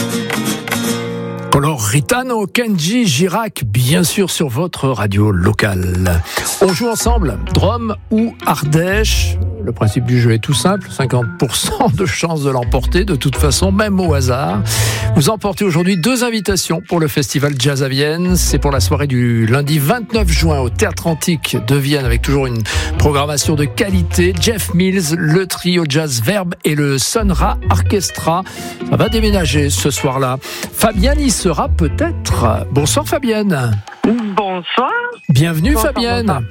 Ritano, Kenji Girac, bien sûr sur votre radio locale. On joue ensemble, Drôme ou Ardèche. Le principe du jeu est tout simple, 50% de chance de l'emporter, de toute façon, même au hasard. Vous emportez aujourd'hui 2 invitations pour le festival Jazz à Vienne. C'est pour la soirée du lundi 29 juin au Théâtre Antique de Vienne, avec toujours une programmation de qualité. Jeff Mills, le trio Jazz Verbe et le Sun Ra Orchestra. Ça va déménager ce soir-là. Fabienne y sera peut-être. Bonsoir Fabienne. Bonsoir. Bienvenue Bonsoir, Fabienne. bonsoir.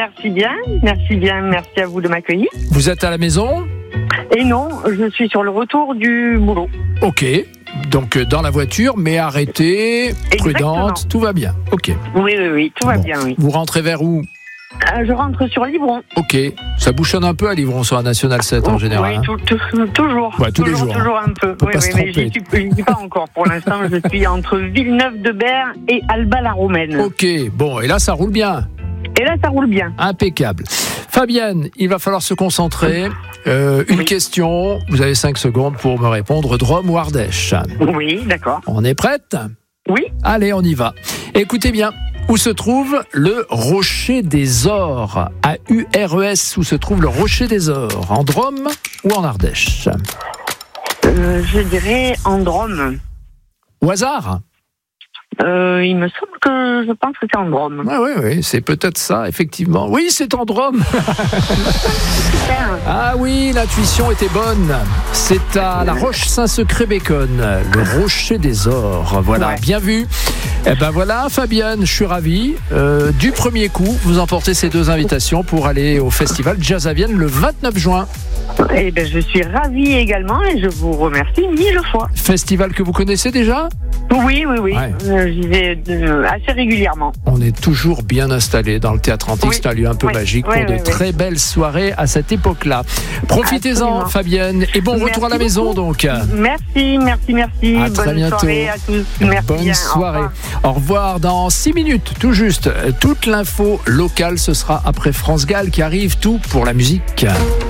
Merci à vous de m'accueillir. Vous êtes à la maison ? Et non, je suis sur le retour du boulot. Ok, donc dans la voiture, mais arrêtée, prudente, tout va bien. Ok. Oui, tout va bien, oui. Vous rentrez vers où ? Je rentre sur Livron. Ok, ça bouchonne un peu à Livron sur la Nationale 7 en général. Oui, toujours. Ouais, tous les jours. Toujours un peu. Faut pas se mais tromper. j'y suis pas encore. Pour l'instant, je suis entre Villeneuve-de-Berg et Alba-la-Romaine. Ok, bon, et là ça roule bien. Et là, ça roule bien. Impeccable. Fabienne, il va falloir se concentrer. Une question, vous avez 5 secondes pour me répondre. Drôme ou Ardèche ? Oui, d'accord. On est prête ? Oui. Allez, on y va. Écoutez bien. Où se trouve le Rocher des Ors ? A-U-R-E-S, où se trouve le Rocher des Ors ? En Drôme ou en Ardèche ? Je dirais en Drôme. Au hasard ? Il me semble je pense que c'est en Drôme. Oui, c'est peut-être ça, effectivement. Oui, c'est en Drôme. Super. Ah oui, l'intuition était bonne. C'est à la Roche-Saint-Secret-Bécon, le Rocher des Ors. Voilà, Ouais. bien vu. Eh ben voilà, Fabienne, je suis ravi. Du premier coup, vous emportez ces 2 invitations pour aller au festival Jazz à Vienne le 29 juin. Eh ben, je suis ravie également et je vous remercie 1000 fois. Festival que vous connaissez déjà ? Oui. Ouais. J'y vais assez régulièrement. On est toujours bien installé dans le Théâtre Antique. Oui. C'est un lieu un peu Oui. magique Oui, pour de très belles soirées à cette époque-là. Profitez-en, Absolument. Fabienne, et bon Merci retour à la maison beaucoup. donc. Merci. À très Bonne bientôt. soirée à tous. Merci. Bonne Au soirée. revoir. Au revoir dans 6 minutes, tout juste. Toute l'info locale, ce sera après France Gall qui arrive, tout pour la musique.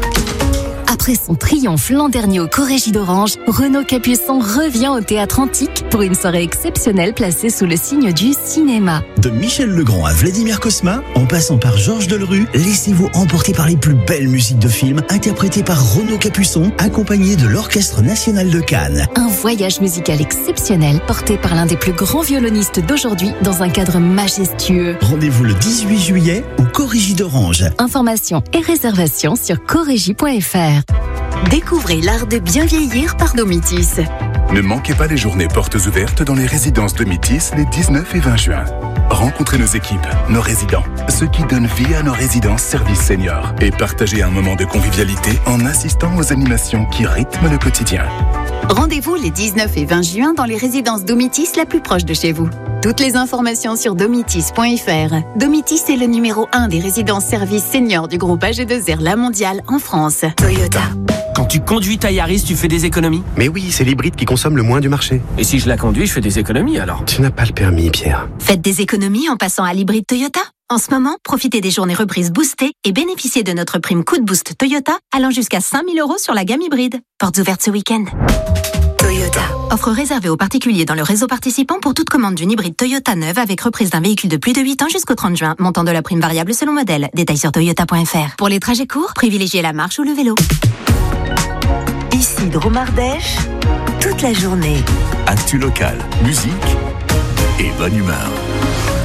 Après son triomphe l'an dernier au Corrégie d'Orange, Renaud Capuçon revient au Théâtre Antique pour une soirée exceptionnelle placée sous le signe du cinéma. De Michel Legrand à Vladimir Cosma, en passant par Georges Delerue, laissez-vous emporter par les plus belles musiques de films interprétées par Renaud Capuçon, accompagné de l'Orchestre National de Cannes. Un voyage musical exceptionnel porté par l'un des plus grands violonistes d'aujourd'hui dans un cadre majestueux. Rendez-vous le 18 juillet au Corrégie d'Orange. Informations et réservations sur corrégie.fr. Découvrez l'art de bien vieillir par Domitis. Ne manquez pas les journées portes ouvertes dans les résidences de Métis les 19 et 20 juin. Rencontrez nos équipes, nos résidents, ceux qui donnent vie à nos résidences services seniors et partagez un moment de convivialité en assistant aux animations qui rythment le quotidien. Rendez-vous les 19 et 20 juin dans les résidences Domitis la plus proche de chez vous. Toutes les informations sur domitis.fr. Domitis est le numéro 1 des résidences services seniors du groupe AG2R La Mondiale en France. Toyota. Quand tu conduis ta Yaris, tu fais des économies. Mais oui, c'est l'hybride qui consomme le moins du marché. Et si je la conduis, je fais des économies alors. Tu n'as pas le permis, Pierre. Faites des économies en passant à l'hybride Toyota. En ce moment, profitez des journées reprises boostées et bénéficiez de notre prime coup de boost Toyota allant jusqu'à 5 000 € sur la gamme hybride. Portes ouvertes ce week-end. Toyota. Offre réservée aux particuliers dans le réseau participant pour toute commande d'une hybride Toyota neuve avec reprise d'un véhicule de plus de 8 ans jusqu'au 30 juin. Montant de la prime variable selon modèle. Détails sur toyota.fr. Pour les trajets courts, privilégiez la marche ou le vélo. Ici Drôme Ardèche, toute la journée. Actu local, musique et bonne humeur.